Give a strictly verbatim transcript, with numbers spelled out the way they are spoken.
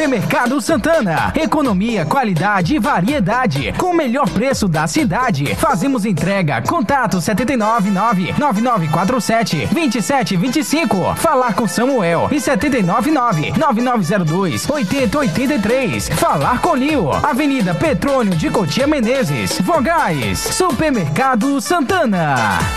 Supermercado Santana. Economia, qualidade e variedade. Com o melhor preço da cidade. Fazemos entrega. Contato sete nove nove, nove nove quatro sete, dois sete dois cinco. Falar com Samuel. E sete nove nove, nove nove zero dois, oito zero oito três. Falar com Lio. Avenida Petrônio de Cotia Menezes. Vogais. Supermercado Santana.